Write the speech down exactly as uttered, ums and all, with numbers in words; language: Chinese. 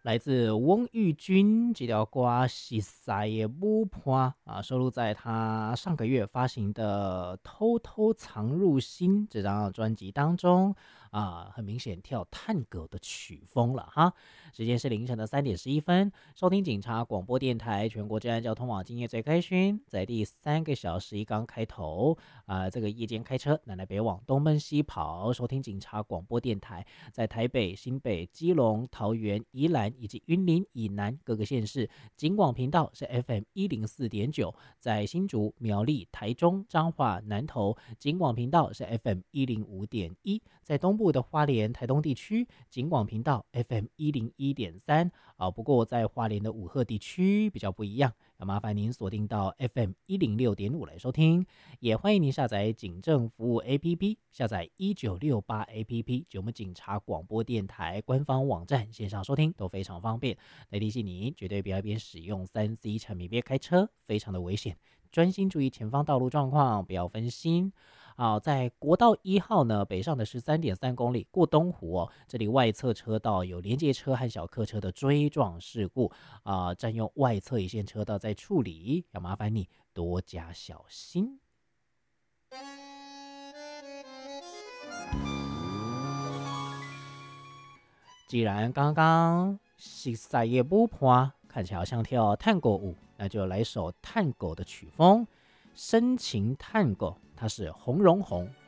来自翁玉君这条歌《是塞的舞伴》啊，收录在他上个月发行的《偷偷藏入心》这张专辑当中啊，很明显跳探戈的曲风了哈。时间是凌晨的三点十一分，收听警察广播电台全国治安交通网今夜最开勋，在第三个小时一刚开头啊，这个夜间开车南来北往东奔西跑，收听警察广播电台，在台北、新北、基隆、桃园、宜兰以及云林以南各个县市，警广频道是 F M 一零四点九，在新竹、苗栗、台中、彰化、南投，警广频道是 F M 一零五点一，在东部的花莲、台东地区，警广频道 F M 一零一点三啊。不过在花莲的武鹤地区比较不一样，要麻烦您锁定到 F M 一零六点五来收听，也欢迎您下载警政服务 A P P， 下载一九六八 A P P， 就我们警察广播电台官方网站线上收听都非常方便。来提醒你，绝对不要一边使用三 C 产品边开车，非常的危险。专心注意前方道路状况，不要分心。好，在国道一号呢，北上的十三点三公里过东湖哦，这里外侧车道有连接车和小客车的追撞事故啊、呃，占用外侧一线车道在处理，要麻烦你多加小心。既然刚刚西塞耶布坡看起来好像跳探戈舞，那就来首探戈的曲风，深情探戈，它是洪荣宏